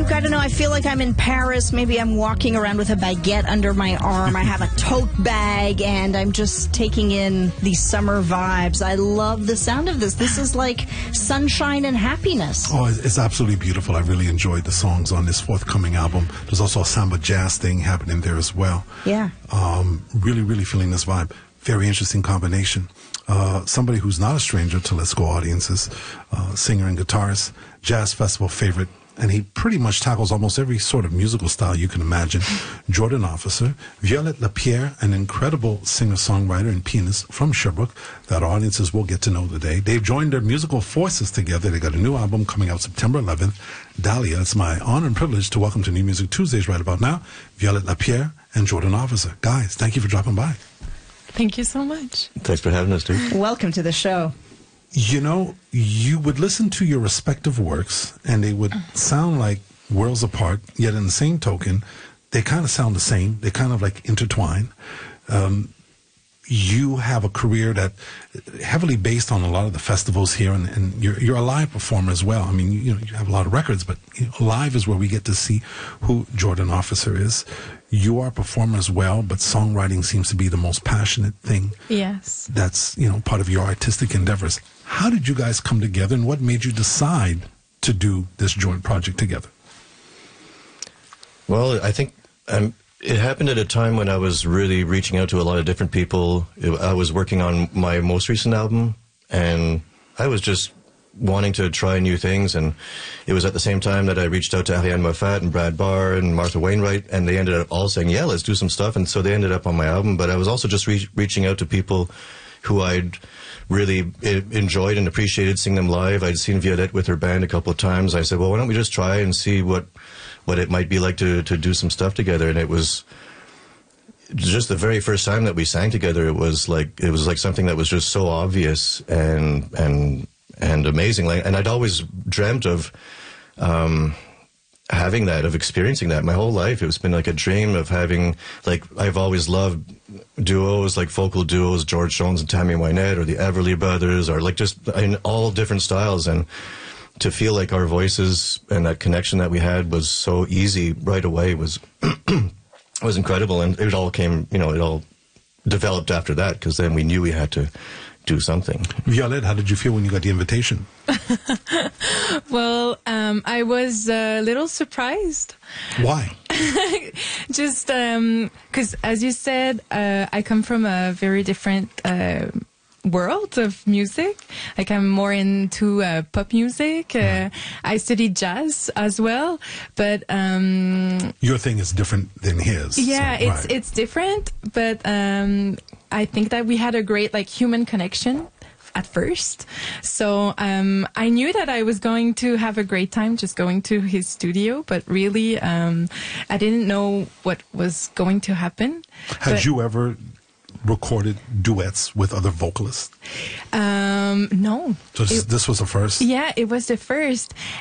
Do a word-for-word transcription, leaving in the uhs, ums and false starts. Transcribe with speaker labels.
Speaker 1: Duke, I don't know. I feel like I'm in Paris. Maybe I'm walking around with a baguette under my arm. I have a tote bag, and I'm just taking in these summer vibes. I love the sound of this. This is like sunshine and happiness.
Speaker 2: Oh, it's absolutely beautiful. I really enjoyed the songs on this forthcoming album. There's also a samba jazz thing happening there as well.
Speaker 1: Yeah.
Speaker 2: Um, really, really feeling this vibe. Very interesting combination. Uh, somebody who's not a stranger to Let's Go audiences, uh, singer and guitarist, jazz festival favorite, and he pretty much tackles almost every sort of musical style you can imagine. Jordan Officer, Violette Lapierre, an incredible singer-songwriter and pianist from Sherbrooke that audiences will get to know today. They've joined their musical forces together. They got a new album coming out September eleventh. Dahlia, it's my honor and privilege to welcome to New Music Tuesdays right about now, Violette Lapierre and Jordan Officer. Guys, thank you for dropping by.
Speaker 3: Thank you so much.
Speaker 4: Thanks for having us, dude.
Speaker 1: Welcome to the show.
Speaker 2: You know, you would listen to your respective works, and they would sound like worlds apart, yet in the same token, they kind of sound the same. They kind of like intertwine. Um, you have a career that heavily based on a lot of the festivals here, and, and you're, you're a live performer as well. I mean, you, you know, you have a lot of records, but you know, live is where we get to see who Jordan Officer is. You are a performer as well, but songwriting seems to be the most passionate thing.
Speaker 3: Yes.
Speaker 2: That's, you know, part of your artistic endeavors. How did you guys come together, and what made you decide to do this joint project together?
Speaker 4: Well, I think um, it happened at a time when I was really reaching out to a lot of different people. It, I was working on my most recent album, and I was just wanting to try new things, and it was at the same time that I reached out to Ariane Moffat and Brad Barr and Martha Wainwright, and they ended up all saying, yeah, let's do some stuff, and so they ended up on my album. But I was also just re- reaching out to people who I'd really enjoyed and appreciated seeing them live. I'd seen Violette with her band a couple of times. I said, well, why don't we just try and see what what it might be like to, to do some stuff together. And it was just the very first time that we sang together, it was like it was like something that was just so obvious and and and amazing. Like, and I'd always dreamt of um, having that, of experiencing that my whole life. It's been like a dream of having, like, I've always loved duos, like vocal duos, George Jones and Tammy Wynette, or the Everly Brothers, or like just in all different styles. And to feel like our voices and that connection that we had was so easy right away was was incredible. And it all came, you know, it all developed after that, because then we knew we had to do something.
Speaker 2: Violette, how did you feel when you got the invitation?
Speaker 3: Well, um, I was a little surprised.
Speaker 2: Why?
Speaker 3: Just because, um, as you said, uh, I come from a very different uh, world of music. Like, I'm more into uh, pop music. Uh, I studied jazz as well, but um,
Speaker 2: your thing is different than his.
Speaker 3: Yeah,
Speaker 2: so,
Speaker 3: it's
Speaker 2: right.
Speaker 3: it's different, but um, I think that we had a great like human connection at first. So um, I knew that I was going to have a great time just going to his studio, but really um, I didn't know what was going to happen.
Speaker 2: Had
Speaker 3: but,
Speaker 2: you ever recorded duets with other vocalists?
Speaker 3: Um, no.
Speaker 2: So this,
Speaker 3: it,
Speaker 2: this was the first?
Speaker 3: Yeah, it was the first.